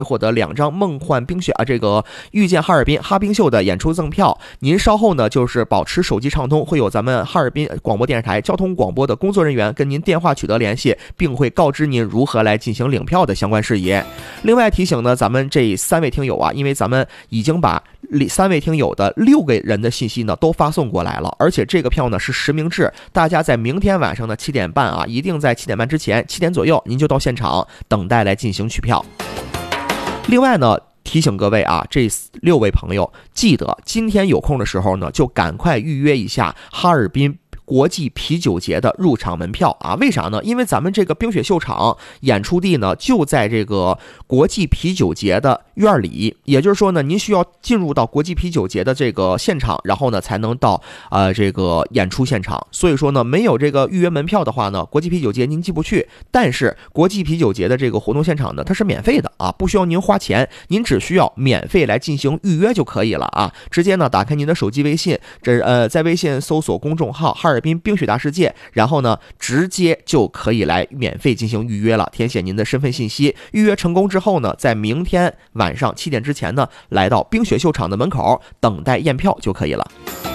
获得2张梦幻冰雪这个遇见哈尔滨哈冰秀的演出赠票。您稍后呢就是保持手机畅通，会有咱们哈尔滨广播电视台交通广播的工作人员跟您电话取得联系，并会告知您如何来进行领票的相关事宜。另外提醒呢，咱们这3位听友因为咱们已经把3位听友的6个人的信息呢都发送过来了，而且这个票呢是实名制，大家在明天晚上的7点半一定在7点半之前7点左右您就到现场等待来进行取票。另外呢，提醒各位这6位朋友，记得今天有空的时候呢，就赶快预约一下哈尔滨国际啤酒节的入场门票为啥呢？因为咱们这个冰雪秀场演出地呢就在这个国际啤酒节的院里，也就是说呢，您需要进入到国际啤酒节的这个现场，然后呢才能到这个演出现场。所以说呢，没有这个预约门票的话呢，国际啤酒节您进不去。但是国际啤酒节的这个活动现场呢，它是免费的不需要您花钱，您只需要免费来进行预约就可以了直接呢打开您的手机微信，在微信搜索公众号哈尔滨冰雪大世界，然后呢直接就可以来免费进行预约了，填写您的身份信息。预约成功之后呢，在明天晚上7点之前呢，来到冰雪秀场的门口等待验票就可以了。